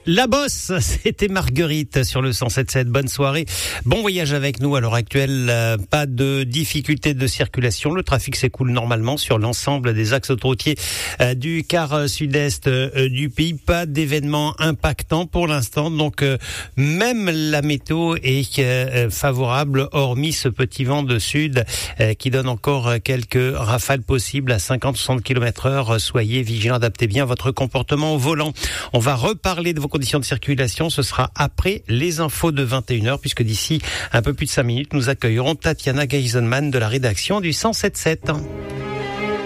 La Bosse, c'était Marguerite sur le 107.7. Bonne soirée, bon voyage avec nous. À l'heure actuelle, pas de difficultés de circulation. Le trafic s'écoule normalement sur l'ensemble des axes autoroutiers du quart sud-est du pays. Pas d'événements impactants pour l'instant. Donc, même la météo est favorable, hormis ce petit vent de sud qui donne encore quelques rafales possibles à 50-60 km/h. Soyez vigilants, adaptez bien votre comportement au volant. On va reparler de vos conditions de circulation, ce sera après les infos de 21h, puisque d'ici un peu plus de 5 minutes, nous accueillerons Tatiana Geisenman de la rédaction du 107.7.